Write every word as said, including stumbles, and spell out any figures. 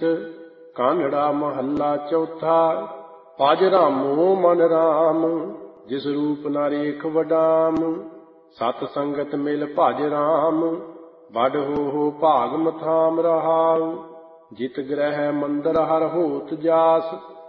ਕਾਨੜਾ ਮਹੱਲਾ ਚੌਥਾ। ਭਜ ਰਾਮੋ ਮਨ ਰਾਮ, ਜਿਸ ਰੂਪ ਨਾ ਰੇਖ ਵਡਾਮ। ਸਤ ਸੰਗਤ ਮਿਲ ਭਜ ਰਾਮ, ਬਡ ਹੋ ਹੋ ਭਾਗ ਮਥਾਮ ਰਹਾਉ। ਜਿਤ ਗ੍ਰਹਿ ਮੰਦਰ ਹਰ ਹੋਤ ਜਾਸ,